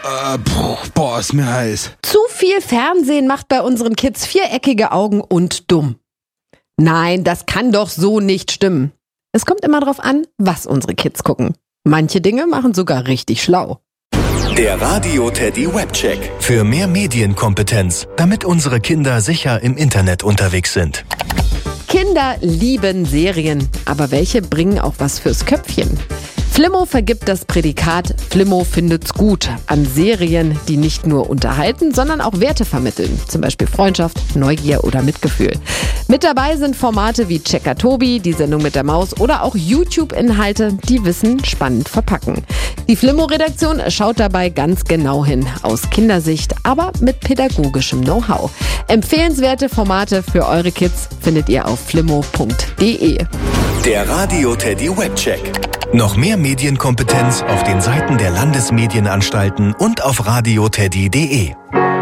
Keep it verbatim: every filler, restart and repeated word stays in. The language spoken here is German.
Äh, puh, boah, ist mir heiß. Zu viel Fernsehen macht bei unseren Kids viereckige Augen und dumm. Nein, das kann doch so nicht stimmen. Es kommt immer drauf an, was unsere Kids gucken. Manche Dinge machen sogar richtig schlau. Der Radio Teddy Webcheck. Für mehr Medienkompetenz, damit unsere Kinder sicher im Internet unterwegs sind. Kinder lieben Serien, aber welche bringen auch was fürs Köpfchen? Flimmo vergibt das Prädikat Flimmo findet's gut an Serien, die nicht nur unterhalten, sondern auch Werte vermitteln. Zum Beispiel Freundschaft, Neugier oder Mitgefühl. Mit dabei sind Formate wie Checker Tobi, die Sendung mit der Maus oder auch YouTube-Inhalte, die Wissen spannend verpacken. Die Flimmo-Redaktion schaut dabei ganz genau hin, aus Kindersicht, aber mit pädagogischem Know-how. Empfehlenswerte Formate für eure Kids findet ihr auf flimmo punkt de. Der Radio Teddy Webcheck. Noch mehr Medienkompetenz auf den Seiten der Landesmedienanstalten und auf radioteddy punkt de.